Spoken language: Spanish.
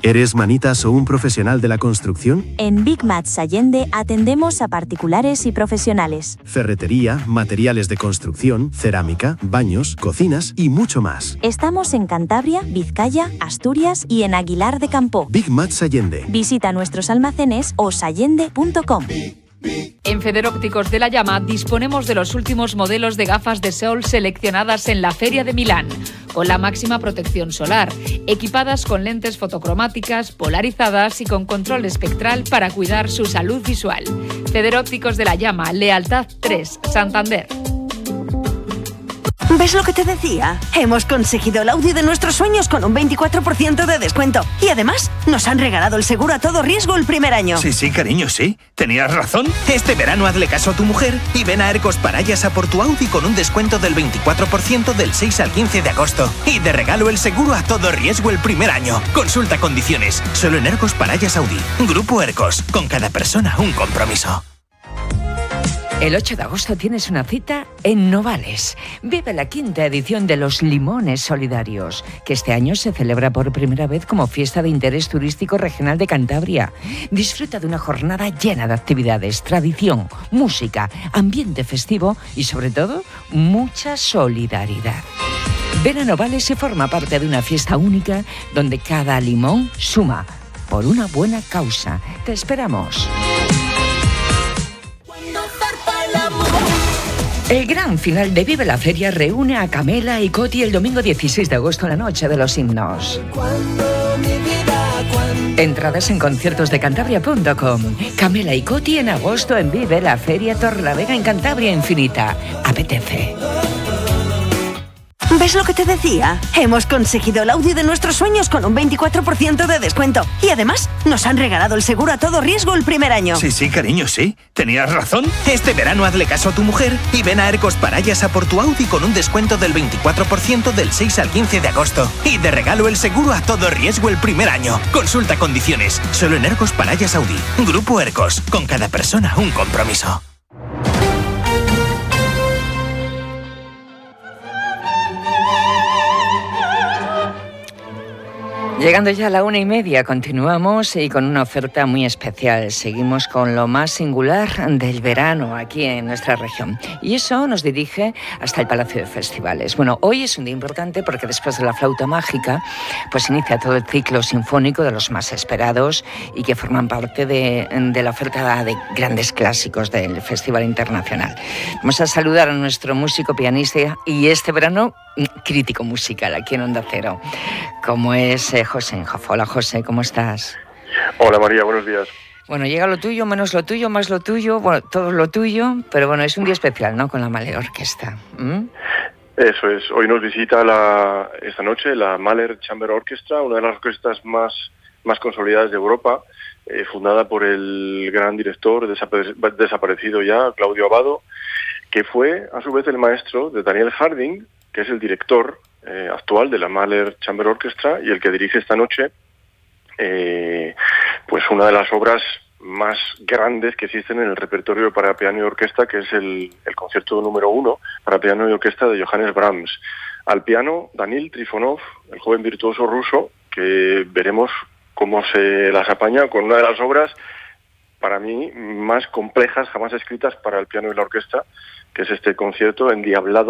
¿Eres manitas o un profesional de la construcción? En Big Mats Allende atendemos a particulares y profesionales. Ferretería, materiales de construcción, cerámica, baños, cocinas y mucho más. Estamos en Cantabria, Vizcaya, Asturias y en Aguilar de Campoo. Big Mats Allende. Visita nuestros almacenes o sallende.com. En Federópticos de la Llama disponemos de los últimos modelos de gafas de sol seleccionadas en la Feria de Milán, con la máxima protección solar, equipadas con lentes fotocromáticas, polarizadas y con control espectral para cuidar su salud visual. Federópticos de la Llama, Lealtad 3, Santander. ¿Ves lo que te decía? Hemos conseguido el Audi de nuestros sueños con un 24% de descuento. Y además, nos han regalado el seguro a todo riesgo el primer año. Sí, cariño, sí. Tenías razón. Este verano hazle caso a tu mujer y ven a Ercos Parayas a por tu Audi con un descuento del 24% del 6 al 15 de agosto. Y de regalo el seguro a todo riesgo el primer año. Consulta condiciones. Solo en Ercos Parayas Audi. Grupo Ercos. Con cada persona un compromiso. El 8 de agosto tienes una cita en Novales. Vive la 5ª edición de los Limones Solidarios, que este año se celebra por primera vez como fiesta de interés turístico regional de Cantabria. Disfruta de una jornada llena de actividades, tradición, música, ambiente festivo y, sobre todo, mucha solidaridad. Ven a Novales y forma parte de una fiesta única donde cada limón suma por una buena causa. Te esperamos. El gran final de Vive la Feria reúne a Camela y Coti el domingo 16 de agosto en la noche de los himnos. Entradas en conciertosdecantabria.com. Camela y Coti en agosto en Vive la Feria Torlavega en Cantabria Infinita. Apetece. ¿Ves lo que te decía? Hemos conseguido el Audi de nuestros sueños con un 24% de descuento. Y además, nos han regalado el seguro a todo riesgo el primer año. Sí, cariño, sí. Tenías razón. Este verano hazle caso a tu mujer y ven a Ercos Parayas a por tu Audi con un descuento del 24% del 6 al 15 de agosto. Y de regalo el seguro a todo riesgo el primer año. Consulta condiciones. Solo en Ercos Parayas Audi. Grupo Ercos. Con cada persona un compromiso. Llegando ya a la 1:30, continuamos y con una oferta muy especial. Seguimos con lo más singular del verano aquí en nuestra región. Y eso nos dirige hasta el Palacio de Festivales. Bueno, hoy es un día importante porque después de la flauta mágica, pues inicia todo el ciclo sinfónico de los más esperados y que forman parte de la oferta de grandes clásicos del Festival Internacional. Vamos a saludar a nuestro músico, pianista y este verano crítico musical aquí en Onda Cero, como es José Enjof. Hola José, ¿cómo estás? Hola María, buenos días. Bueno, llega lo tuyo, menos lo tuyo, más lo tuyo, bueno, todo lo tuyo, pero bueno, es un día especial, ¿no? Con la Mahler Orchestra. Eso es, hoy nos visita esta noche la Mahler Chamber Orchestra, una de las orquestas más consolidadas de Europa, fundada por el gran director desaparecido ya, Claudio Abbado, que fue a su vez el maestro de Daniel Harding, que es el director actual de la Mahler Chamber Orchestra y el que dirige esta noche pues una de las obras más grandes que existen en el repertorio para piano y orquesta, que es el concierto número 1 para piano y orquesta de Johannes Brahms. Al piano, Danil Trifonov, el joven virtuoso ruso, que veremos cómo se las apaña con una de las obras para mí más complejas jamás escritas para el piano y la orquesta, que es este concierto endiablado